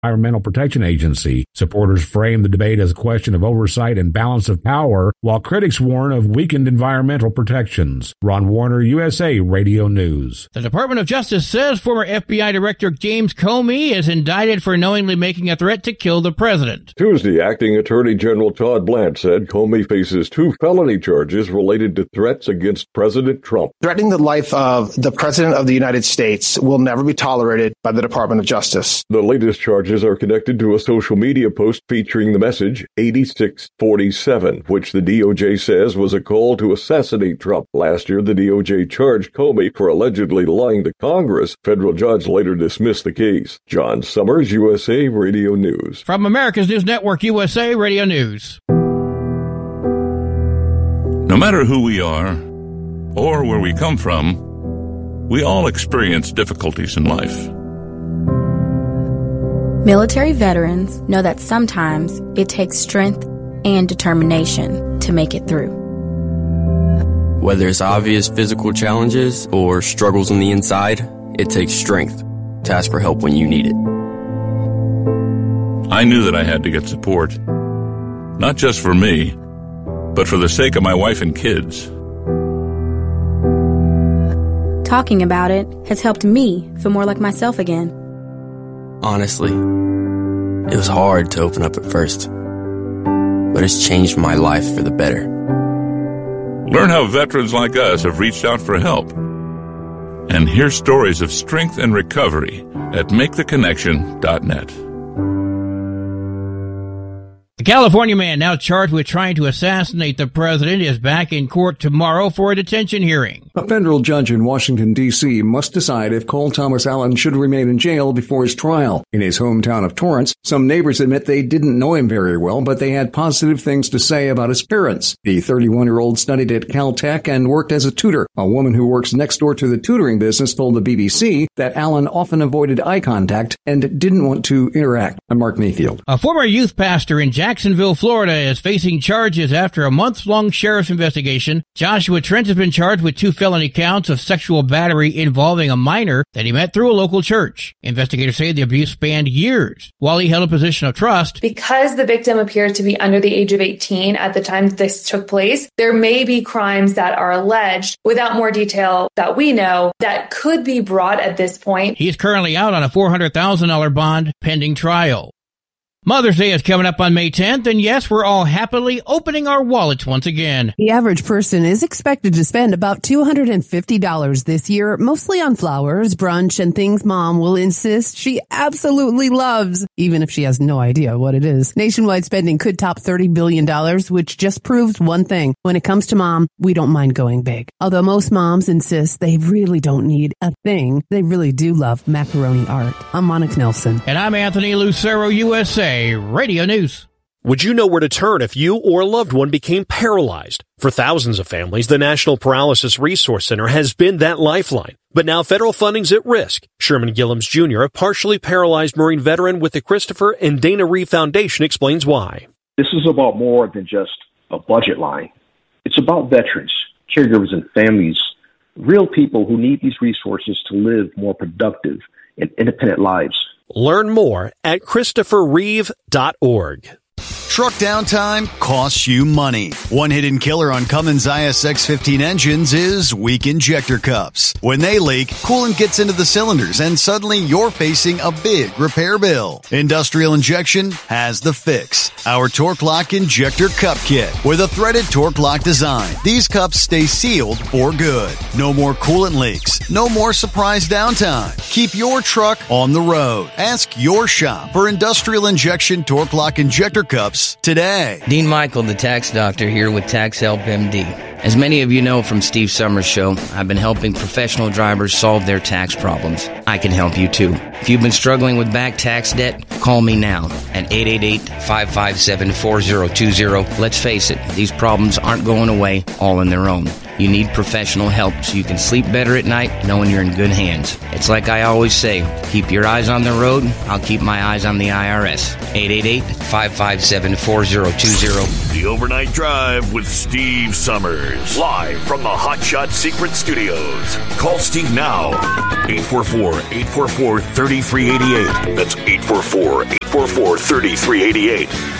Environmental Protection Agency. Supporters frame the debate as a question of oversight and balance of power, while critics warn of weakened environmental protections. Ron Warner, USA Radio News. The Department of Justice says former FBI Director James Comey is indicted for knowingly making a threat to kill the president. Tuesday, Acting Attorney General Todd Blanche said Comey faces 2 felony charges related to threats against President Trump. Threatening the life of the President of the United States will never be tolerated by the Department of Justice. The latest charges are connected to a social media post featuring the message 8647, which the DOJ says was a call to assassinate Trump. Last year, the DOJ charged Comey for allegedly lying to Congress. Federal judge later dismissed the case. John Summers, USA Radio News. From America's News Network, USA Radio News. No matter who we are or where we come from, we all experience difficulties in life. Military veterans know that sometimes it takes strength and determination to make it through. Whether it's obvious physical challenges or struggles on the inside, it takes strength to ask for help when you need it. I knew that I had to get support, not just for me, but for the sake of my wife and kids. Talking about it has helped me feel more like myself again. Honestly, it was hard to open up at first, but it's changed my life for the better. Learn how veterans like us have reached out for help, and hear stories of strength and recovery at MakeTheConnection.net. The California man now charged with trying to assassinate the president is back in court tomorrow for a detention hearing. A federal judge in Washington, D.C. must decide if Cole Thomas Allen should remain in jail before his trial. In his hometown of Torrance, some neighbors admit they didn't know him very well, but they had positive things to say about his parents. The 31-year-old studied at Caltech and worked as a tutor. A woman who works next door to the tutoring business told the BBC that Allen often avoided eye contact and didn't want to interact. I'm Mark Mayfield. A former youth pastor in Jacksonville, Florida, is facing charges after a month-long sheriff's investigation. Joshua Trent has been charged with 2 felony counts of sexual battery involving a minor that he met through a local church. Investigators say the abuse spanned years while he held a position of trust. Because the victim appeared to be under the age of 18 at the time this took place, there may be crimes that are alleged without more detail that we know that could be brought at this point. He's currently out on a $400,000 bond pending trial. Mother's Day is coming up on May 10th, and yes, we're all happily opening our wallets once again. The average person is expected to spend about $250 this year, mostly on flowers, brunch, and things Mom will insist she absolutely loves, even if she has no idea what it is. Nationwide spending could top $30 billion, which just proves one thing. When it comes to Mom, we don't mind going big. Although most moms insist they really don't need a thing, they really do love macaroni art. I'm Monica Nelson. And I'm Anthony Lucero, USA Radio News. Would you know where to turn if you or a loved one became paralyzed? For thousands of families, the National Paralysis Resource Center has been that lifeline. But now federal funding's at risk. Sherman Gillums Jr., a partially paralyzed Marine veteran with the Christopher and Dana Reeve Foundation, explains why. This is about more than just a budget line. It's about veterans, caregivers, and families, real people who need these resources to live more productive and independent lives. Learn more at ChristopherReeve.org. Truck downtime costs you money. One hidden killer on Cummins ISX-15 engines is weak injector cups. When they leak, coolant gets into the cylinders and suddenly you're facing a big repair bill. Industrial Injection has the fix. Our Torque Lock Injector Cup Kit with a threaded Torque Lock design. These cups stay sealed for good. No more coolant leaks. No more surprise downtime. Keep your truck on the road. Ask your shop for Industrial Injection Torque Lock Injector Cups today. Dean Michael, the tax doctor, here with Tax Help MD. As many of you know from Steve Summers' show, I've been helping professional drivers solve their tax problems. I can help you too. If you've been struggling with back tax debt, call me now at 888-557-4020. Let's face it, these problems aren't going away all on their own. You need professional help so you can sleep better at night knowing you're in good hands. It's like I always say, keep your eyes on the road, I'll keep my eyes on the IRS. 888-557-4020. The Overnight Drive with Steve Summers. Live from the Hot Shot Secret Studios. Call Steve now. 844-844-3388. That's 844-844-3388.